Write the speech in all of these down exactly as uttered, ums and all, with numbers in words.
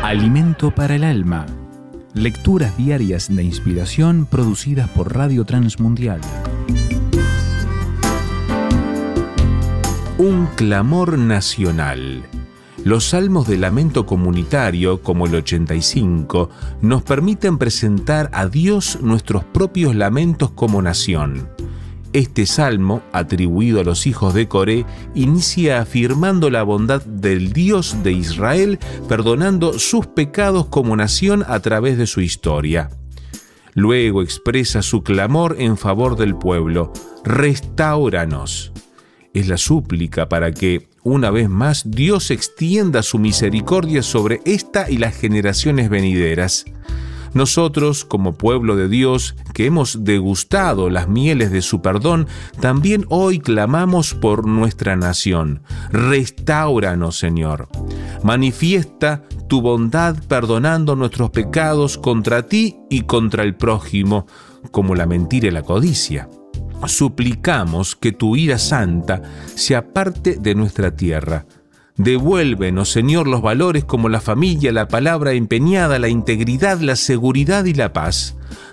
Alimento para el alma. Lecturas diarias de inspiración producidas por Radio Transmundial. Un clamor nacional. Los salmos de lamento comunitario, como el ochenta y cinco, nos permiten presentar a Dios nuestros propios lamentos como nación. Este salmo, atribuido a los hijos de Coré, inicia afirmando la bondad del Dios de Israel, perdonando sus pecados como nación a través de su historia. Luego expresa su clamor en favor del pueblo: «Restáuranos». Es la súplica para que, una vez más, Dios extienda su misericordia sobre esta y las generaciones venideras. Nosotros, como pueblo de Dios, que hemos degustado las mieles de su perdón, también hoy clamamos por nuestra nación. Restáuranos, Señor. Manifiesta tu bondad perdonando nuestros pecados contra ti y contra el prójimo, como la mentira y la codicia. Suplicamos que tu ira santa se aparte de nuestra tierra. Devuélvenos, Señor, los valores como la familia, la palabra empeñada, la integridad, la seguridad y la paz.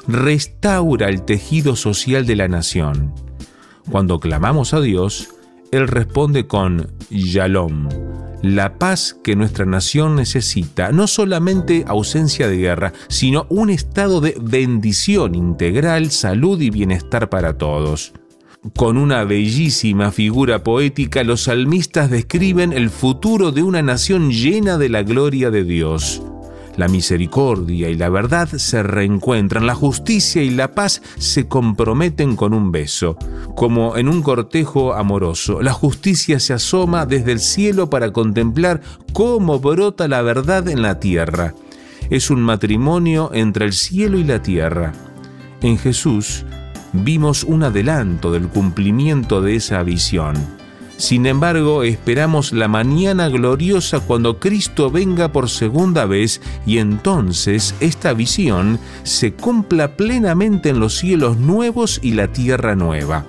Restaura el tejido social de la nación. Cuando clamamos a Dios, Él responde con Shalom, la paz que nuestra nación necesita, no solamente ausencia de guerra, sino un estado de bendición integral, salud y bienestar para todos. Con una bellísima figura poética, los salmistas describen el futuro de una nación llena de la gloria de Dios. La misericordia y la verdad se reencuentran, la justicia y la paz se comprometen con un beso. Como en un cortejo amoroso, la justicia se asoma desde el cielo para contemplar cómo brota la verdad en la tierra. Es un matrimonio entre el cielo y la tierra. En Jesús vimos un adelanto del cumplimiento de esa visión. Sin embargo, esperamos la mañana gloriosa cuando Cristo venga por segunda vez y entonces esta visión se cumpla plenamente en los cielos nuevos y la tierra nueva.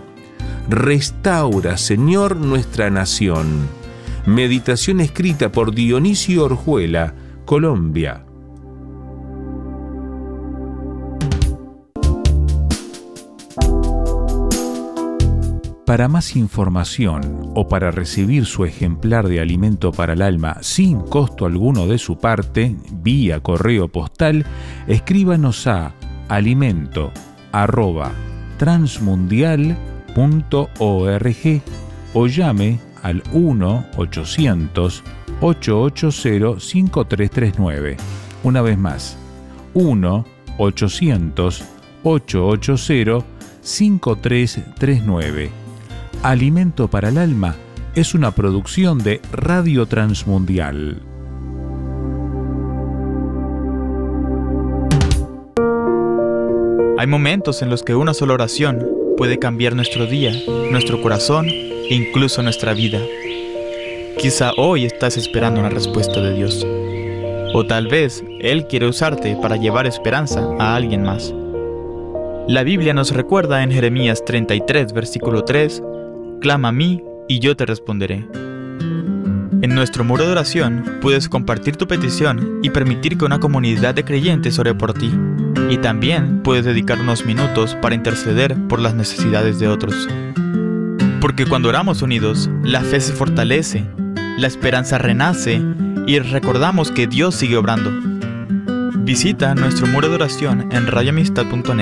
Restaura, Señor, nuestra nación. Meditación escrita por Dionisio Orjuela, Colombia. Para más información o para recibir su ejemplar de Alimento para el Alma sin costo alguno de su parte, vía correo postal, escríbanos a alimento arroba transmundial punto org o llame al uno ochocientos, ochocientos ochenta, cinco tres tres nueve. Una vez más, uno ochocientos, ochocientos ochenta, cinco tres tres nueve. Alimento para el Alma es una producción de Radio Transmundial. Hay momentos en los que una sola oración puede cambiar nuestro día, nuestro corazón e incluso nuestra vida. Quizá hoy estás esperando una respuesta de Dios. O tal vez Él quiere usarte para llevar esperanza a alguien más. La Biblia nos recuerda en Jeremías treinta y tres, versículo tres, «Clama a mí y yo te responderé». En nuestro muro de oración puedes compartir tu petición y permitir que una comunidad de creyentes ore por ti. Y también puedes dedicar unos minutos para interceder por las necesidades de otros. Porque cuando oramos unidos, la fe se fortalece, la esperanza renace y recordamos que Dios sigue obrando. Visita nuestro muro de oración en radio amistad punto net.